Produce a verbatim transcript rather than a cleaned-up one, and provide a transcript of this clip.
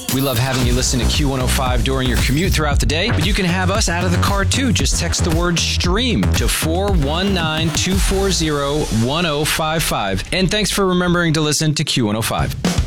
We love having you listen to Q one oh five during your commute throughout the day, but you can have us out of the car too. Just text the word STREAM to four one nine, two four zero, one oh five five. And thanks for remembering to listen to Q one oh five.